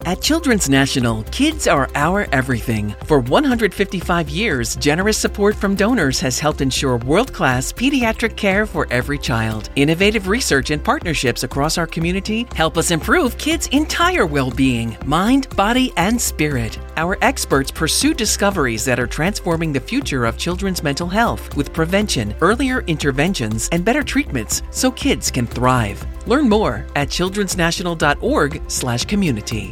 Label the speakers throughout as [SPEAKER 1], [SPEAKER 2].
[SPEAKER 1] At Children's National, kids are our everything. For 155 years, generous support from donors has helped ensure world-class pediatric care for every child. Innovative research and partnerships across our community help us improve kids' entire well-being, mind, body, and spirit. Our experts pursue discoveries that are transforming the future of children's mental health with prevention, earlier interventions, and better treatments so kids can thrive. Learn more at childrensnational.org/community.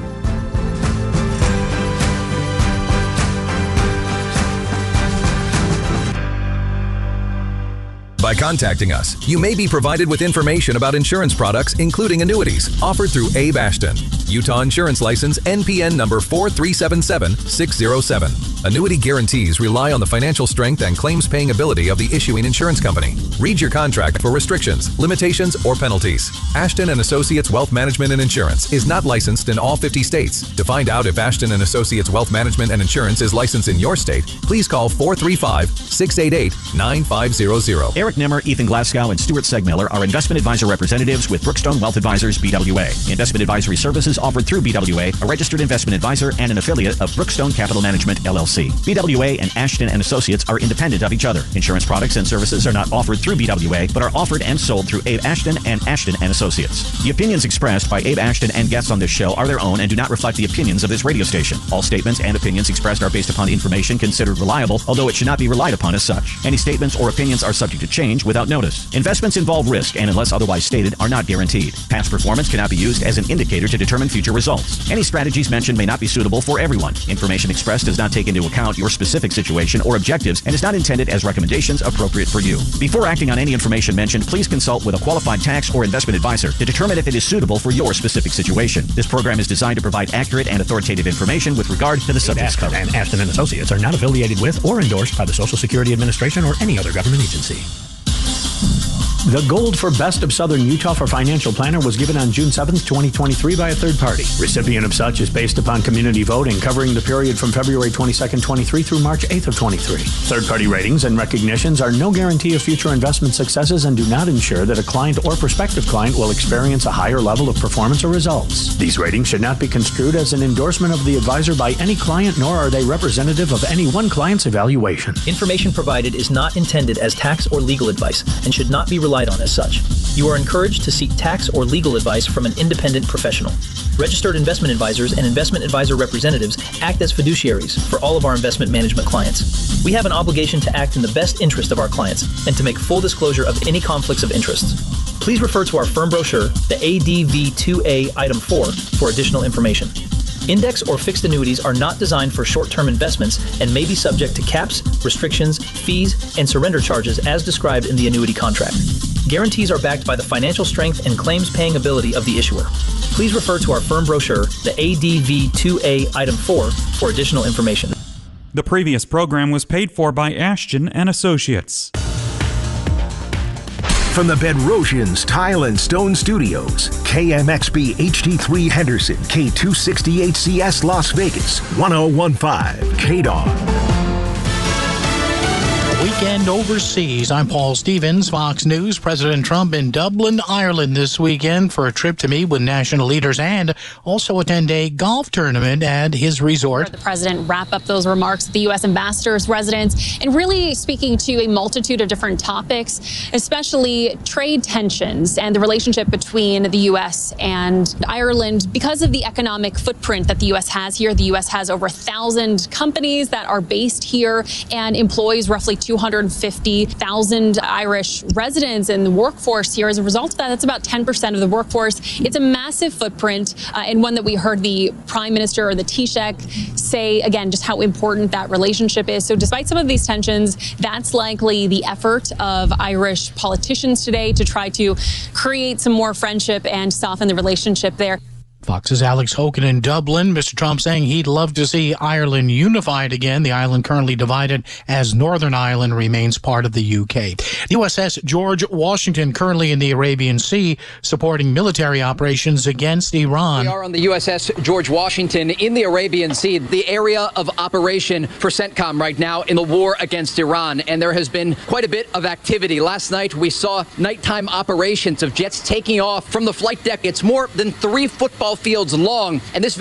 [SPEAKER 2] By contacting us, you may be provided with information about insurance products, including annuities, offered through Abe Ashton. Utah Insurance License NPN number 4377607. Annuity guarantees rely on the financial strength and claims-paying ability of the issuing insurance company. Read your contract for restrictions, limitations, or penalties. Ashton & Associates Wealth Management and Insurance is not licensed in all 50 states. To find out if Ashton & Associates Wealth Management and Insurance is licensed in your state, please call 435-688-9500.
[SPEAKER 3] Eric Nimmer, Ethan Glasgow, and Stuart Segmiller are investment advisor representatives with Brookstone Wealth Advisors, BWA. Investment advisory services offered through BWA, a registered investment advisor and an affiliate of Brookstone Capital Management, LLC. BWA and Ashton & Associates are independent of each other. Insurance products and services are not offered through BWA, but are offered and sold through Abe Ashton and Ashton & Associates. The opinions expressed by Abe Ashton and guests on this show are their own and do not reflect the opinions of this radio station. All statements and opinions expressed are based upon information considered reliable, although it should not be relied upon as such. Any statements or opinions are subject to change without notice. Investments involve risk and, unless otherwise stated, are not guaranteed. Past performance cannot be used as an indicator to determine future results. Any strategies mentioned may not be suitable for everyone. Information expressed does not take into account your specific situation or objectives and is not intended as recommendations appropriate for you. Before acting on any information mentioned, please consult with a qualified tax or investment advisor to determine if it is suitable for your specific situation. This program is designed to provide accurate and authoritative information with regard to the subjects covered.
[SPEAKER 4] And Ashton & Associates are not affiliated with or endorsed by the Social Security Administration or any other government agency. The gold for Best of Southern Utah for Financial Planner was given on June 7th, 2023 by a third party. Recipient of such is based upon community voting covering the period from February 22nd, 23 through March 8th of 23. Third-party ratings and recognitions are no guarantee of future investment successes and do not ensure that a client or prospective client will experience a higher level of performance or results. These ratings should not be construed as an endorsement of the advisor by any client, nor are they representative of any one client's evaluation.
[SPEAKER 5] Information provided is not intended as tax or legal advice and should not be relied on as such. You are encouraged to seek tax or legal advice from an independent professional. Registered investment advisors and investment advisor representatives act as fiduciaries for all of our investment management clients. We have an obligation to act in the best interest of our clients and to make full disclosure of any conflicts of interest. Please refer to our firm brochure, the ADV2A Item 4, for additional information. Index or fixed annuities are not designed for short-term investments and may be subject to caps, restrictions, fees, and surrender charges as described in the annuity contract. Guarantees are backed by the financial strength and claims-paying ability of the issuer. Please refer to our firm brochure, the ADV2A Item 4, for additional information.
[SPEAKER 6] The previous program was paid for by Ashton & Associates.
[SPEAKER 7] From the Bedrosians Tile and Stone Studios, KMXB HD3 Henderson, K268CS Las Vegas, 1015 KDAW.
[SPEAKER 8] Weekend overseas. I'm Paul Stevens, Fox News. President Trump in Dublin, Ireland this weekend for a trip to meet with national leaders and also attend a golf tournament at his resort.
[SPEAKER 9] The president wrap up those remarks at the U.S. ambassador's residence and really speaking to a multitude of different topics, especially trade tensions and the relationship between the U.S. and Ireland. Because of the economic footprint that the U.S. has here, the U.S. has over 1,000 companies that are based here and employs roughly 250,000 Irish residents in the workforce here. As a result of that, that's about 10% of the workforce. It's a massive footprint and one that we heard the Prime Minister or the Taoiseach say, again, just how important that relationship is. So despite some of these tensions, that's likely the effort of Irish politicians today to try to create some more friendship and soften the relationship there.
[SPEAKER 8] Fox's Alex Hogan in Dublin. Mr. Trump saying he'd love to see Ireland unified again. The island currently divided as Northern Ireland remains part of the UK. The USS George Washington currently in the Arabian Sea supporting military operations against Iran.
[SPEAKER 10] We are on the USS George Washington in the Arabian Sea, the area of operation for CENTCOM right now in the war against Iran. And there has been quite a bit of activity. Last night we saw nighttime operations of jets taking off from the flight deck. It's more than 3 football fields long, and this